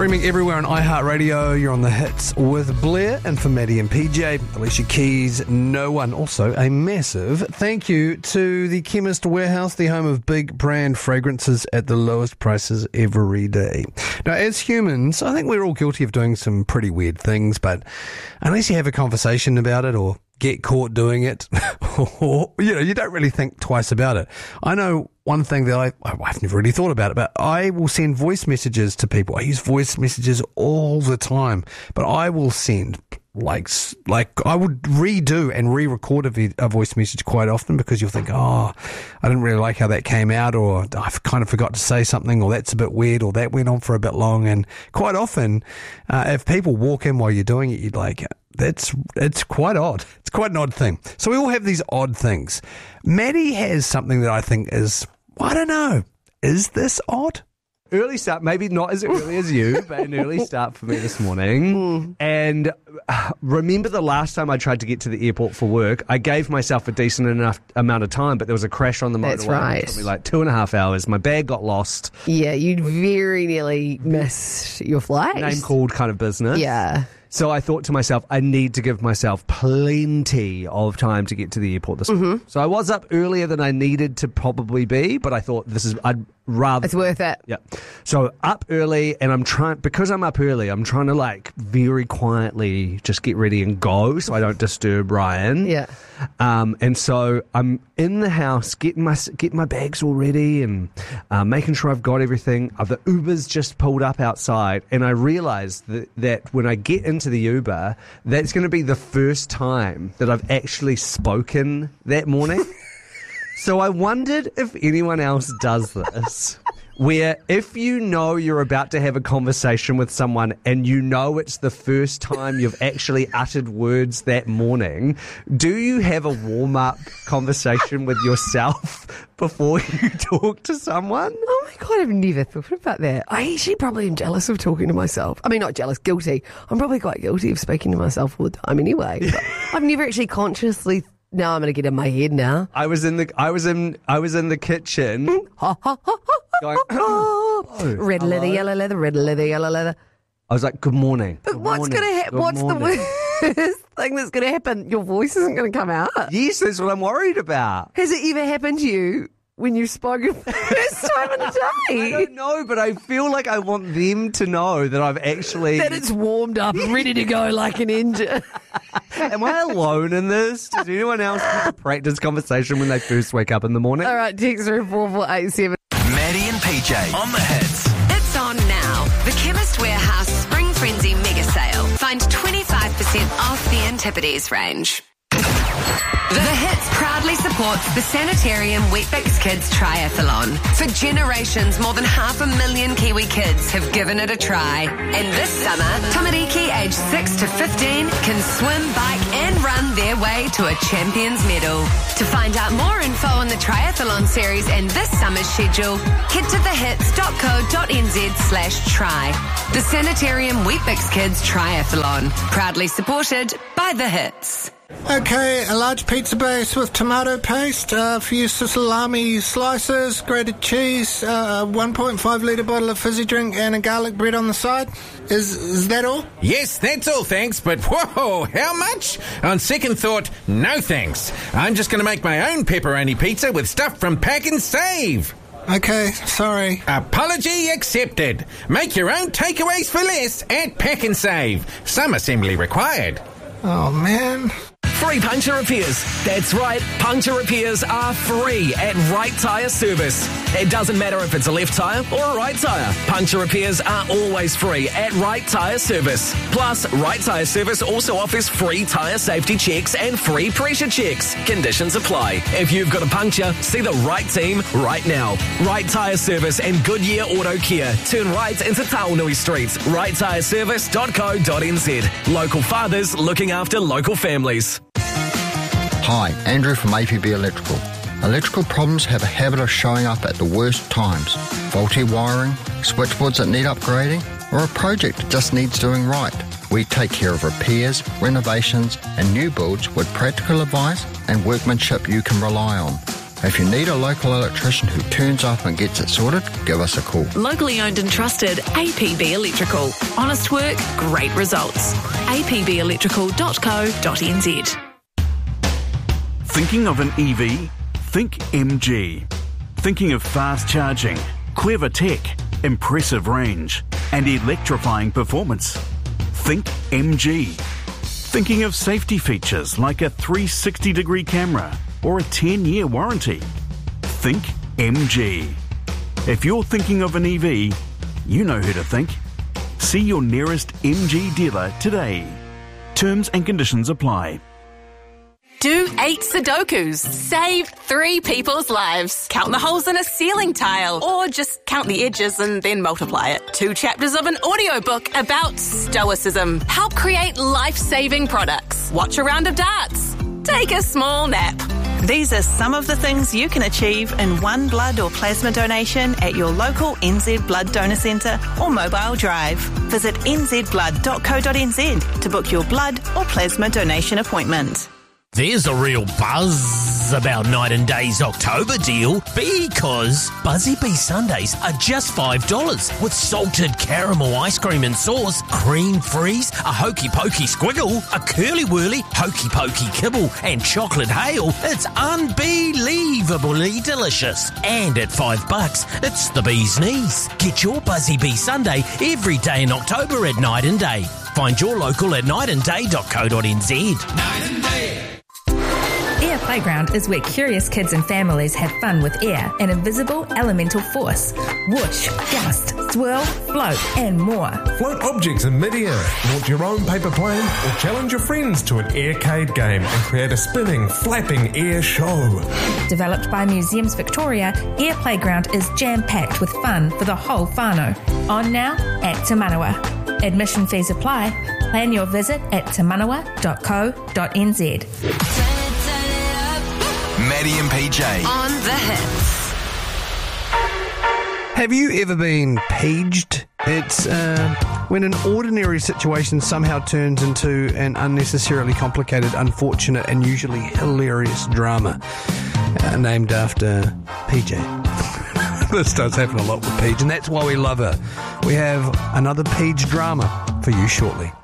Streaming everywhere on iHeartRadio. You're on The Hits with Blair, and for Maddie and PJ, Alicia Keys, no one. Also, a massive thank you to the Chemist Warehouse, the home of big brand fragrances at the lowest prices every day. Now, as humans, I think we're all guilty of doing some pretty weird things, but unless you have a conversation about it or get caught doing it, or, you don't really think twice about it. I know one thing that I've never really thought about it, but I will send voice messages to people. I use voice messages all the time, but I will send like I would redo and re-record a voice message quite often, because you'll think, I didn't really like how that came out, or I kind of forgot to say something, or that's a bit weird, or that went on for a bit long. And quite often, if people walk in while you're doing it, you'd like, it's quite odd. It's quite an odd thing. So we all have these odd things. Maddie has something that I think is, I don't know, is this odd? Early start, maybe not as early as you, but an early start for me this morning. And remember the last time I tried to get to the airport for work, I gave myself a decent enough amount of time, but there was a crash on the motorway. That's right. It took me like 2.5 hours. My bag got lost. Yeah, you'd very nearly missed your flight. Name called kind of business. Yeah. So I thought to myself, I need to give myself plenty of time to get to the airport this morning. So I was up earlier than I needed to probably be, but I thought I'd rather... It's worth it. Yeah. So up early, and because I'm up early, I'm trying to very quietly just get ready and go so I don't disturb Ryan. Yeah. And so I'm in the house getting my bags all ready and making sure I've got everything. The Uber's just pulled up outside, and I realised that when I get into the Uber, that's going to be the first time that I've actually spoken that morning. So I wondered if anyone else does this, where if you know you're about to have a conversation with someone and you know it's the first time you've actually uttered words that morning, do you have a warm-up conversation with yourself before you talk to someone? Oh my God, I've never thought about that. I actually probably am jealous of talking to myself. I mean, not jealous, guilty. I'm probably quite guilty of speaking to myself all the time anyway. But I've never actually consciously... No, I'm going to get in my head now. I was in the kitchen going, red leather, yellow leather, red leather, yellow leather. I was like, good morning. But what's going to happen? What's the worst thing that's going to happen? Your voice isn't going to come out. Yes, that's what I'm worried about. Has it ever happened to you when you've spoken for the first time in a day? I don't know, but I feel like I want them to know that I've actually... That it's warmed up and ready to go like an engine. Am I alone in this? Does anyone else have a practice conversation when they first wake up in the morning? All right, text 344887. Maddie and PJ on the Hits. It's on now. The Chemist Warehouse Spring Frenzy Mega Sale. Find 25% off the Antipodes range. The Hits proudly supports the Sanitarium Weet-Bix Kids Triathlon. For generations, more than 500,000 Kiwi kids have given it a try. And this summer, Tamariki aged 6 to 15 can swim, bike and run their way to a champion's medal. To find out more info on the triathlon series and this summer's schedule, head to thehits.co.nz/try. The Sanitarium Weet-Bix Kids Triathlon. Proudly supported by The Hits. Okay, a large pizza base with tomato paste, a few salami slices, grated cheese, 1.5 litre bottle of fizzy drink and a garlic bread on the side. Is that all? Yes, that's all, thanks, but whoa, how much? On second thought, no thanks. I'm just going to make my own pepperoni pizza with stuff from Pack and Save. Okay, sorry. Apology accepted. Make your own takeaways for less at Pack and Save. Some assembly required. Oh, man. Free puncture repairs. That's right, puncture repairs are free at Right Tyre Service. It doesn't matter if it's a left tyre or a right tyre. Puncture repairs are always free at Right Tyre Service. Plus, Right Tyre Service also offers free tyre safety checks and free pressure checks. Conditions apply. If you've got a puncture, see the right team right now. Right Tyre Service and Goodyear Auto Care. Turn right into Taonui Street. righttyreservice.co.nz. Local fathers looking after local families. Hi, Andrew from APB Electrical. Electrical problems have a habit of showing up at the worst times. Faulty wiring, switchboards that need upgrading, or a project that just needs doing right. We take care of repairs, renovations and new builds with practical advice and workmanship you can rely on. If you need a local electrician who turns up and gets it sorted, give us a call. Locally owned and trusted APB Electrical. Honest work, great results. apbelectrical.co.nz. Thinking of an EV? Think MG. Thinking of fast charging, clever tech, impressive range, and electrifying performance? Think MG. Thinking of safety features like a 360-degree camera or a 10-year warranty? Think MG. If you're thinking of an EV, you know who to think. See your nearest MG dealer today. Terms and conditions apply. Do 8 Sudokus. Save 3 people's lives. Count the holes in a ceiling tile. Or just count the edges and then multiply it. 2 chapters of an audiobook about stoicism. Help create life-saving products. Watch a round of darts. Take a small nap. These are some of the things you can achieve in one blood or plasma donation at your local NZ Blood Donor Centre or mobile drive. Visit nzblood.co.nz to book your blood or plasma donation appointment. There's a real buzz about Night and Day's October deal because Buzzy Bee Sundays are just $5 with salted caramel ice cream and sauce, cream freeze, a hokey pokey squiggle, a curly whirly hokey pokey kibble and chocolate hail. It's unbelievably delicious. And at $5, it's the bee's knees. Get your Buzzy Bee Sunday every day in October at Night and Day. Find your local at nightandday.co.nz. Night and Day. Air Playground is where curious kids and families have fun with air, an invisible elemental force. Whoosh, gust, swirl, float, and more. Float objects in mid-air, launch your own paper plane, or challenge your friends to an aircade game and create a spinning, flapping air show. Developed by Museums Victoria, Air Playground is jam-packed with fun for the whole whānau. On now at Te Manawa. Admission fees apply. Plan your visit at temanawa.co.nz. Maddie and PJ. On the hits. Have you ever been paged? It's when an ordinary situation somehow turns into an unnecessarily complicated, unfortunate, and usually hilarious drama. Named after PJ. This does happen a lot with Paige, and that's why we love her. We have another Paige drama for you shortly.